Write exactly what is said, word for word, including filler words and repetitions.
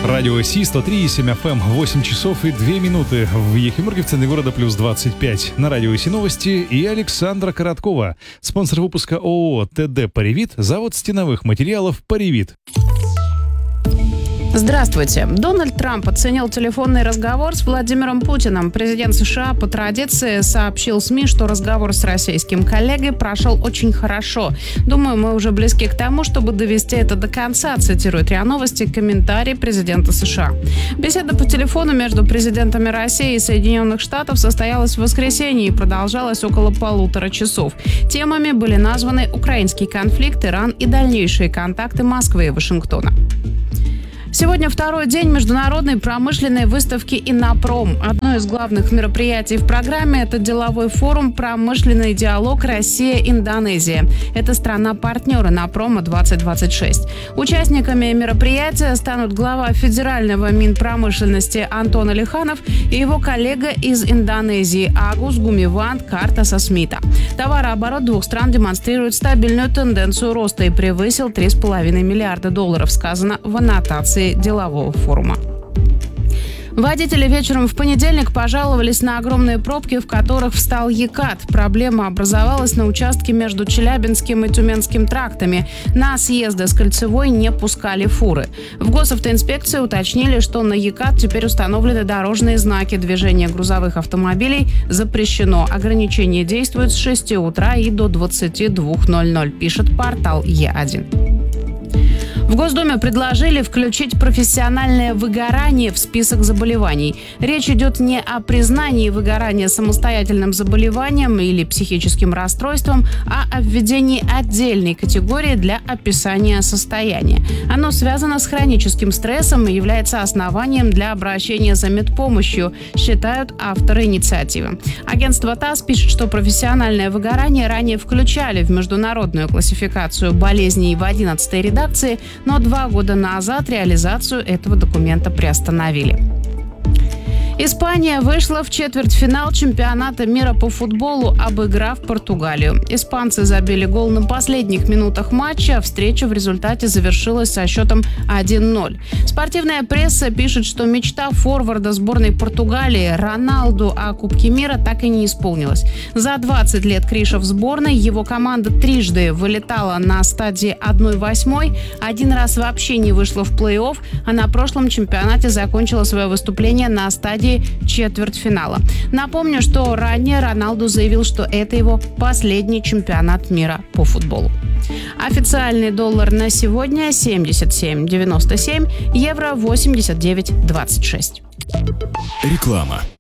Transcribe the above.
Радио Си сто три и семь эф эм, восемь часов и две минуты. В Ефимурге, в центре города, плюс двадцать пять. На Радио Си новости и Александра Короткова. Спонсор выпуска ООО ТД «Паривит», завод стеновых материалов «Паривит». Здравствуйте. Дональд Трамп оценил телефонный разговор с Владимиром Путиным. Президент США по традиции сообщил СМИ, что разговор с российским коллегой прошел очень хорошо. Думаю, мы уже близки к тому, чтобы довести это до конца, цитирует РИА Новости комментарий президента США. Беседа по телефону между президентами России и Соединенных Штатов состоялась в воскресенье и продолжалась около полутора часов. Темами были названы украинский конфликт, Иран и дальнейшие контакты Москвы и Вашингтона. Сегодня второй день международной промышленной выставки «Иннопром». Одно из главных мероприятий в программе – это деловой форум «Промышленный диалог Россия-Индонезия». Это страна-партнер «Иннопрома двадцать двадцать шесть». Участниками мероприятия станут глава федерального Минпромышленности Антон Алиханов и его коллега из Индонезии Агус Гумивант Картасасмита. Товарооборот двух стран демонстрирует стабильную тенденцию роста и превысил три с половиной миллиарда долларов, сказано в аннотации делового форума. Водители вечером в понедельник пожаловались на огромные пробки, в которых встал Екат. Проблема образовалась на участке между Челябинским и Тюменским трактами. На съезды с Кольцевой не пускали фуры. В госавтоинспекции уточнили, что на Екат теперь установлены дорожные знаки. Движение грузовых автомобилей запрещено. Ограничение действует с шести утра и до двадцати двух ноль-ноль, пишет портал Е один. В Госдуме предложили включить профессиональное выгорание в список заболеваний. Речь идет не о признании выгорания самостоятельным заболеванием или психическим расстройством, а о введении отдельной категории для описания состояния. Оно связано с хроническим стрессом и является основанием для обращения за медпомощью, считают авторы инициативы. Агентство ТАСС пишет, что профессиональное выгорание ранее включали в международную классификацию болезней в одиннадцатой редакции, но два года назад реализацию этого документа приостановили. Испания вышла в четвертьфинал чемпионата мира по футболу, обыграв Португалию. Испанцы забили гол на последних минутах матча, а встреча в результате завершилась со счетом один ноль. Спортивная пресса пишет, что мечта форварда сборной Португалии Роналду о Кубке мира так и не исполнилась. За двадцать лет Криша в сборной его команда трижды вылетала на стадии одна восьмая, один раз вообще не вышла в плей-офф, а на прошлом чемпионате закончила свое выступление на стадии четвертьфинала. Напомню, что ранее Роналду заявил, что это его последний чемпионат мира по футболу. Официальный доллар на сегодня семьдесят семь девяносто семь, евро восемьдесят девять двадцать шесть. Реклама.